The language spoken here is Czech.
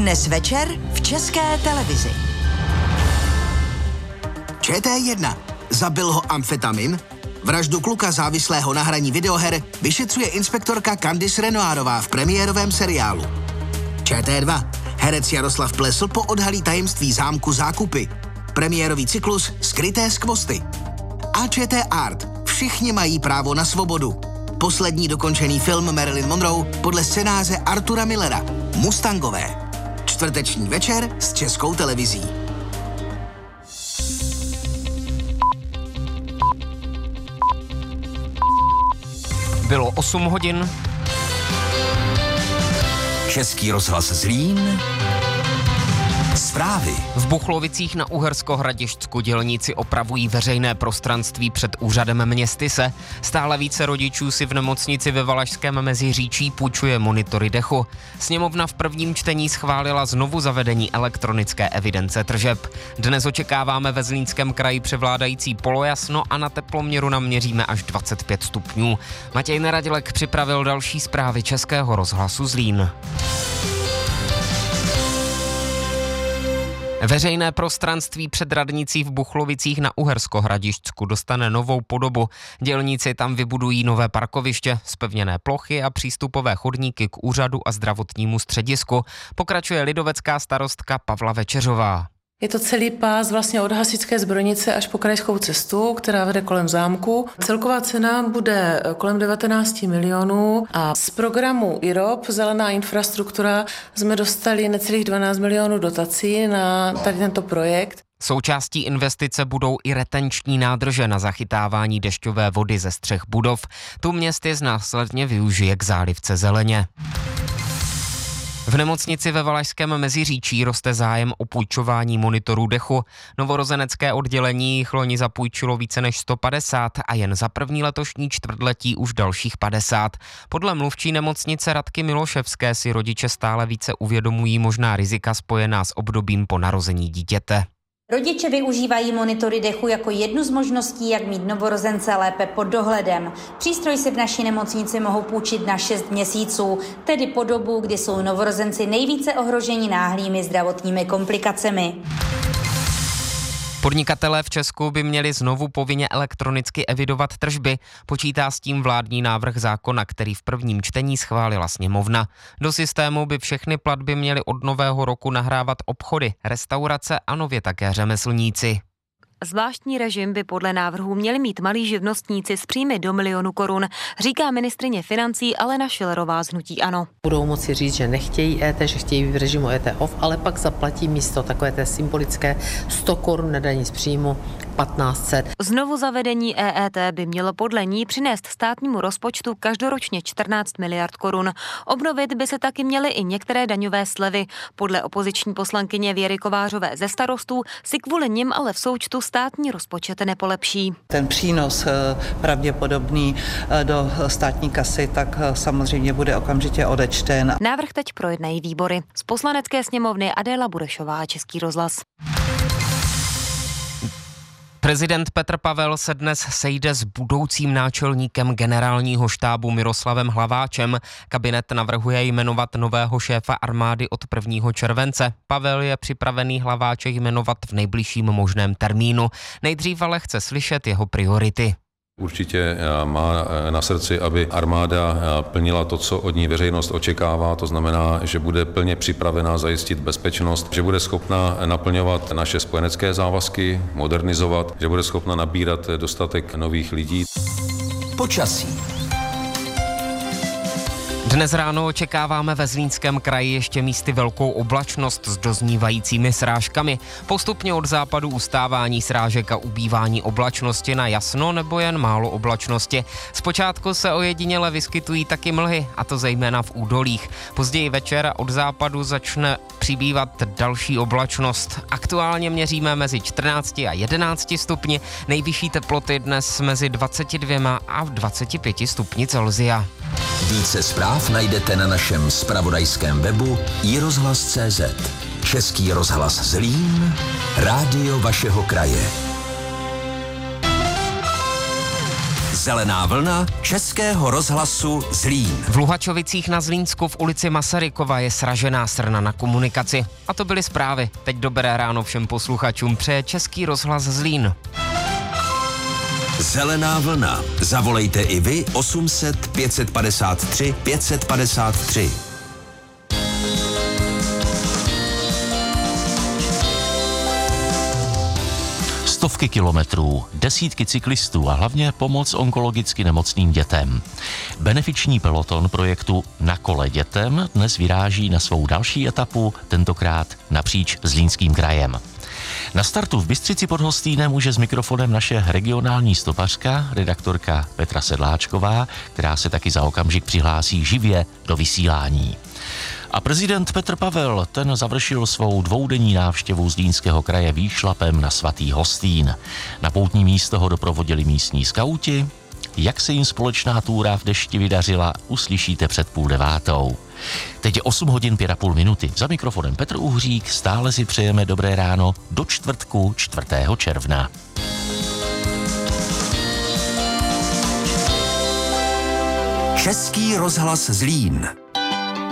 Dnes večer v České televizi. ČT1. Zabil ho amfetamin? Vraždu kluka závislého na hraní videoher vyšetřuje inspektorka Candice Renoirová v premiérovém seriálu. ČT2. Herec Jaroslav Plesl poodhalí tajemství zámku Zákupy. Premiérový cyklus Skryté skvosty. A ČT Art. Všichni mají právo na svobodu. Poslední dokončený film Marilyn Monroe podle scénáře Artura Millera. Mustangové. Čtvrteční večer s Českou televizí. Bylo 8 hodin. Český rozhlas Zlín. Zprávy. V Buchlovicích na Uhersko-Hradišťsku dělníci opravují veřejné prostranství před úřadem Městyse. Stále více rodičů si v nemocnici ve Valašském Meziříčí půjčuje monitory dechu. Sněmovna v prvním čtení schválila znovu zavedení elektronické evidence tržeb. Dnes očekáváme ve Zlínském kraji převládající polojasno a na teploměru naměříme až 25 stupňů. Matěj Neradilek připravil další zprávy Českého rozhlasu Zlín. Veřejné prostranství před radnicí v Buchlovicích na Uhersko-Hradišťsku dostane novou podobu. Dělníci tam vybudují nové parkoviště, zpevněné plochy a přístupové chodníky k úřadu a zdravotnímu středisku. Pokračuje lidovecká starostka Pavla Večeřová. Je to celý pás vlastně od Hasičské zbrojnice až po krajskou cestu, která vede kolem zámku. Celková cena bude kolem 19 milionů a z programu IROP Zelená infrastruktura jsme dostali necelých 12 milionů dotací na tady tento projekt. Součástí investice budou i retenční nádrže na zachytávání dešťové vody ze střech budov. Tu Městys následně využije k zálivce zeleně. V nemocnici ve Valašském Meziříčí roste zájem o půjčování monitorů dechu. Novorozenecké oddělení jich loni zapůjčilo více než 150 a jen za první letošní čtvrtletí už dalších 50. Podle mluvčí nemocnice Radky Miloševské si rodiče stále více uvědomují možná rizika spojená s obdobím po narození dítěte. Rodiče využívají monitory dechu jako jednu z možností, jak mít novorozence lépe pod dohledem. Přístroj si v naší nemocnici mohou půjčit na 6 měsíců, tedy po dobu, kdy jsou novorozenci nejvíce ohroženi náhlými zdravotními komplikacemi. Podnikatelé v Česku by měli znovu povinně elektronicky evidovat tržby. Počítá s tím vládní návrh zákona, který v prvním čtení schválila sněmovna. Do systému by všechny platby měly od nového roku nahrávat obchody, restaurace a nově také řemeslníci. Zvláštní režim by podle návrhu měli mít malí živnostníci s příjmy do 1 milionu korun, říká ministryně financí Alena Schillerová z hnutí ANO. Budou moci říct, že nechtějí EET, že chtějí v režimu EET off, ale pak zaplatí místo takové té symbolické 100 korun na daní z příjmu 1500. Znovu zavedení EET by mělo podle ní přinést státnímu rozpočtu každoročně 14 miliard korun. Obnovit by se taky měly i některé daňové slevy. Podle opoziční poslankyně Věry Kovářové ze Starostů si kvůli nim ale v součtu státní rozpočet nepolepší. Ten přínos pravděpodobný do státní kasy tak samozřejmě bude okamžitě odečten. Návrh teď projednají výbory. Z Poslanecké sněmovny Adéla Burešová, Český rozhlas. Prezident Petr Pavel se dnes sejde s budoucím náčelníkem generálního štábu Miroslavem Hlaváčem. Kabinet navrhuje jmenovat nového šéfa armády od 1. července. Pavel je připravený Hlaváče jmenovat v nejbližším možném termínu. Nejdřív ale chce slyšet jeho priority. Určitě má na srdci, aby armáda plnila to, co od ní veřejnost očekává, to znamená, že bude plně připravená zajistit bezpečnost, že bude schopna naplňovat naše spojenecké závazky, modernizovat, že bude schopna nabírat dostatek nových lidí. Počasí. Dnes ráno očekáváme ve Zlínském kraji ještě místy velkou oblačnost s doznívajícími srážkami. Postupně od západu ustávání srážek a ubývání oblačnosti na jasno nebo jen málo oblačnosti. Zpočátku se ojediněle vyskytují taky mlhy, a to zejména v údolích. Později večer od západu začne přibývat další oblačnost. Aktuálně měříme mezi 14 a 11 stupni, nejvyšší teploty dnes mezi 22 a 25 stupni Celsia. Více zpráv najdete na našem zpravodajském webu iRozhlas.cz. Český rozhlas Zlín, rádio vašeho kraje. Zelená vlna Českého rozhlasu Zlín. V Luhačovicích na Zlínsku v ulici Masarykova je sražená srna na komunikaci. A to byly zprávy. Teď dobré ráno všem posluchačům přeje Český rozhlas Zlín. Zelená vlna. Zavolejte i vy 800 553 553. Stovky kilometrů, desítky cyklistů a hlavně pomoc onkologicky nemocným dětem. Benefiční peloton projektu Na kole dětem dnes vyráží na svou další etapu, tentokrát napříč Zlínským krajem. Na startu v Bystřici pod Hostýnem už je s mikrofonem naše regionální stopařka, redaktorka Petra Sedláčková, která se taky za okamžik přihlásí živě do vysílání. A prezident Petr Pavel, ten završil svou dvoudenní návštěvu Zlínského kraje výšlapem na svatý Hostýn. Na poutní místo ho doprovodili místní skauti. Jak se jim společná túra v dešti vydařila, uslyšíte před 8:30. Teď je 8 hodin 5,5 minuty. Za mikrofonem Petr Uhřík, stále si přejeme dobré ráno do čtvrtku 4. června. Český rozhlas Zlín.